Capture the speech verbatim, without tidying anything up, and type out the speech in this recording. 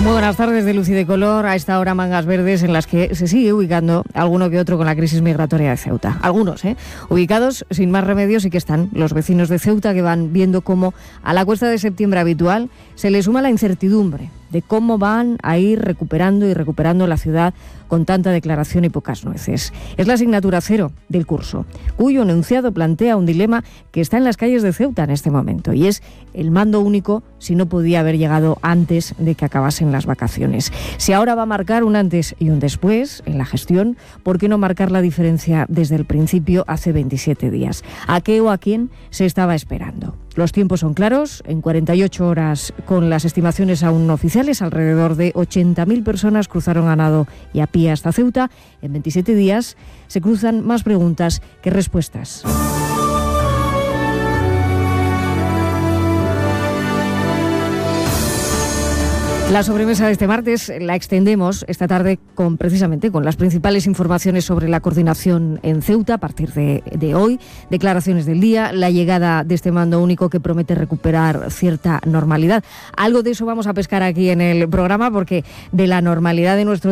Muy buenas tardes de luz y de color. A esta hora mangas verdes en las que se sigue ubicando alguno que otro con la crisis migratoria de Ceuta. Algunos, ¿eh? Ubicados sin más remedios, y que están los vecinos de Ceuta, que van viendo cómo a la cuesta de septiembre habitual se le suma la incertidumbre de cómo van a ir recuperando y recuperando la ciudad con tanta declaración y pocas nueces. Es la asignatura cero del curso, cuyo enunciado plantea un dilema que está en las calles de Ceuta en este momento, y es el mando único si no podía haber llegado antes de que acabasen las vacaciones. Si ahora va a marcar un antes y un después en la gestión, ¿por qué no marcar la diferencia desde el principio hace veintisiete días? ¿A qué o a quién se estaba esperando? Los tiempos son claros. En cuarenta y ocho horas, con las estimaciones aún no oficiales, alrededor de ochenta mil personas cruzaron a nado y a pie hasta Ceuta. En veintisiete días se cruzan más preguntas que respuestas. La sobremesa de este martes la extendemos esta tarde con precisamente con las principales informaciones sobre la coordinación en Ceuta a partir de, de hoy, declaraciones del día, la llegada de este mando único que promete recuperar cierta normalidad. Algo de eso vamos a pescar aquí en el programa, porque de la normalidad de nuestro